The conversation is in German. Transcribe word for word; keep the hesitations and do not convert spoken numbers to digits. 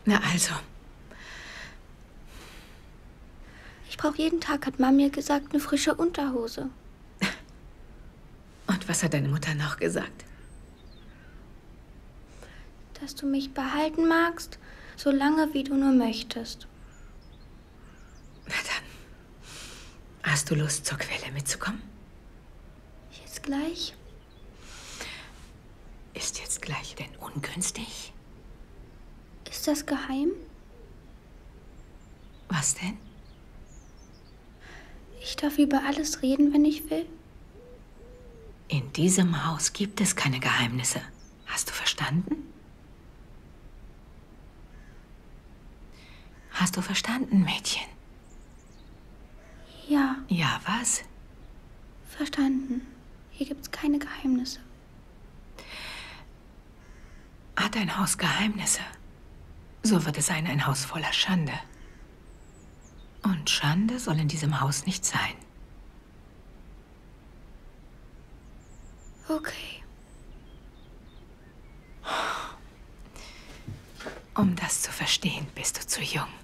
Na also. Ich brauche jeden Tag, hat Mama mir gesagt, eine frische Unterhose. Und was hat deine Mutter noch gesagt? Dass du mich behalten magst, so lange wie du nur möchtest. Na dann. Hast du Lust, zur Quelle mitzukommen? Jetzt gleich? Ist jetzt gleich denn ungünstig? Ist das geheim? Was denn? Ich darf über alles reden, wenn ich will. In diesem Haus gibt es keine Geheimnisse. Hast du verstanden? Hast du verstanden, Mädchen? Ja. Ja, was? Verstanden. Hier gibt's keine Geheimnisse. Hat ein Haus Geheimnisse? So wird es sein, ein Haus voller Schande. Und Schande soll in diesem Haus nicht sein. Okay. Um das zu verstehen, bist du zu jung.